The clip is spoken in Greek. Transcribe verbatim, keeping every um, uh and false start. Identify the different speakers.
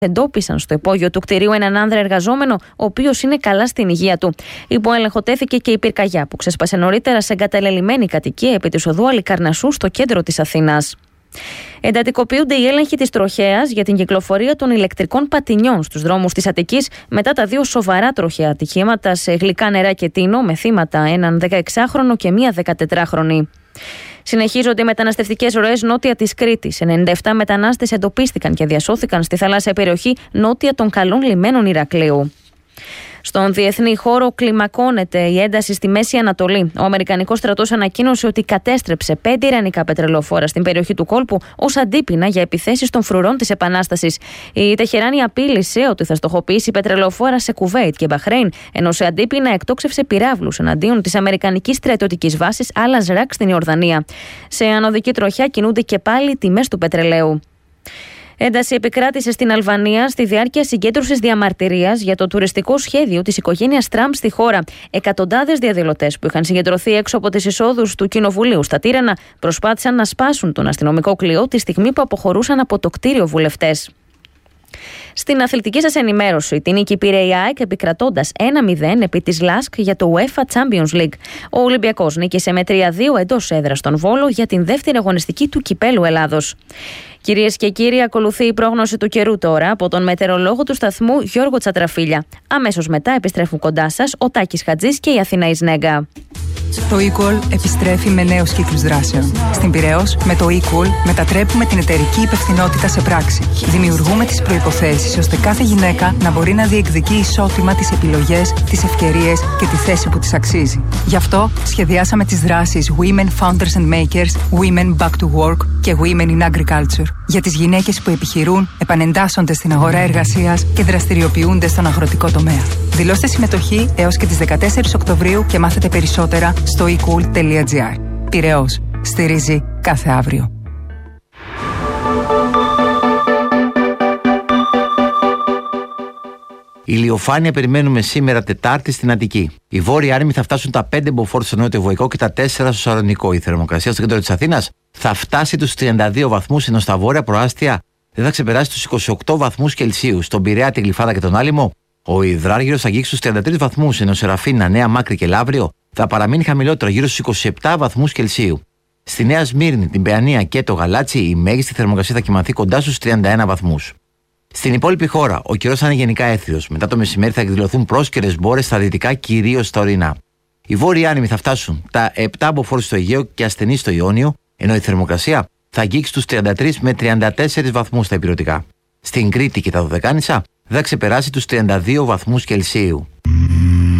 Speaker 1: εντόπισαν στο υπόγειο του κτηρίου έναν άνδρα εργαζόμενο, ο οποίος είναι καλά στην υγεία του. Υπό έλεγχο τέθηκε και η πυρκαγιά που ξέσπασε νωρίτερα σε εγκαταλελειμμένη κατοικία επί της οδού Αλικαρνασσού στο κέντρο της Αθήνας. Εντατικοποιούνται οι έλεγχοι της τροχέας για την κυκλοφορία των ηλεκτρικών πατινιών στους δρόμους της Αττικής μετά τα δύο σοβαρά τροχαία ατυχήματα σε Γλυκά Νερά και Τίνο με θύματα έναν δεκαεξάχρονο και μία δεκατετράχρονη. Συνεχίζονται οι μεταναστευτικές ροές νότια της Κρήτης. ενενήντα επτά μετανάστες εντοπίστηκαν και διασώθηκαν στη θαλάσσια περιοχή νότια των καλών λιμένων Ηρακλείου. Στον διεθνή χώρο κλιμακώνεται η ένταση στη Μέση Ανατολή. Ο Αμερικανικός στρατός ανακοίνωσε ότι κατέστρεψε πέντε ιρανικά πετρελοφόρα στην περιοχή του κόλπου ως αντίπεινα για επιθέσεις των φρουρών της Επανάστασης. Η Τεχεράνη απείλησε ότι θα στοχοποιήσει πετρελοφόρα σε Κουβέιτ και Μπαχρέιν, ενώ σε αντίπεινα εκτόξευσε πυράβλους εναντίον της αμερικανικής στρατιωτικής βάσης Al-Azraq στην Ιορδανία. Σε ανωδική τροχιά κινούνται και πάλι τιμές του πετρελαίου. Ένταση επικράτησε στην Αλβανία στη διάρκεια συγκέντρωσης διαμαρτυρίας για το τουριστικό σχέδιο της οικογένειας Τραμπ στη χώρα. Εκατοντάδες διαδηλωτές που είχαν συγκεντρωθεί έξω από τις εισόδους του Κοινοβουλίου στα Τύρανα προσπάθησαν να σπάσουν τον αστυνομικό κλειό τη στιγμή που αποχωρούσαν από το κτίριο βουλευτές. Στην αθλητική σας ενημέρωση, την νίκη πήρε η ΑΕΚ επικρατώντας ένα μηδέν επί της ΛΑΣΚ για το UEFA Champions League. Ο Ολυμπιακός νίκησε με τρία δύο εντός έδρας στον Βόλο για την δεύτερη αγωνιστική του Κυπέλλου Ελλάδος. Κυρίες και κύριοι, ακολουθεί η πρόγνωση του καιρού τώρα από τον μετεωρολόγο του σταθμού Γιώργο Τσατραφίλια. Αμέσως μετά επιστρέφουν κοντά σας ο Τάκης Χατζής και η Αθηνά Ισνέγκα.
Speaker 2: Το eQual επιστρέφει με νέους κύκλους δράσεων. Στην Πειραιώς, με το eQual μετατρέπουμε την εταιρική υπευθυνότητα σε πράξη. Δημιουργούμε τις προϋποθέσεις ώστε κάθε γυναίκα να μπορεί να διεκδικεί ισότιμα τις επιλογές, τις ευκαιρίες και τη θέση που της αξίζει. Γι' αυτό σχεδιάσαμε τις δράσεις Women Founders and Makers, Women Back to Work και Women in Agriculture για τις γυναίκες που επιχειρούν, επανεντάσσονται στην αγορά εργασίας και δραστηριοποιούνται στον αγροτικό τομέα. Δηλώστε συμμετοχή έως και τις δεκατέσσερις Οκτωβρίου και μάθετε περισσότερα στο e cool τελεία gr. Πειραιώς. Στηρίζει κάθε αύριο.
Speaker 3: Ηλιοφάνεια περιμένουμε σήμερα Τετάρτη στην Αττική. Οι βόρειοι άρμοι θα φτάσουν τα πέντε μποφόρ στο νότιο Βοϊκό και τα τέσσερα στο Σαλονικό. Η θερμοκρασία στο κέντρο της Αθήνας θα φτάσει τους τριάντα δύο βαθμούς, ενώ στα βόρεια προάστια δεν θα ξεπεράσει τους είκοσι οκτώ βαθμούς Κελσίου. Στον Πειραιά, τη Γλυφάδα και τον Άλυμο, ο υδράργυρος θα αγγίξει τους τριάντα τρεις βαθμούς, ενώ Σεραφίνα, Νέα Μάκρη και Λαύριο θα παραμείνει χαμηλότερο, γύρω στους είκοσι επτά βαθμούς Κελσίου. Στη Νέα Σμύρνη, την Παιανία και το Γαλάτσι, η μέγιστη θερμοκρασία θα κυμανθεί κοντά στους τριάντα ένα βαθμούς. Στην υπόλοιπη χώρα, ο καιρός θα είναι γενικά έθριος. Μετά το μεσημέρι θα εκδηλωθούν πρόσκαιρες μπόρες στα δυτικά, κυρίως στα ορεινά. Οι βόρειοι άνεμοι θα φτάσουν τα επτά μποφόρ στο Αιγαίο και ασθενείς στο Ιόνιο, ενώ η θερμοκρασία θα αγγίξει τους τριάντα τρεις με τριάντα τέσσερις βαθμούς στα ηπειρωτικά. Στην Κρήτη και τα Δωδεκάνησα θα ξεπεράσει τους τριάντα δύο βαθμούς Κελσίου.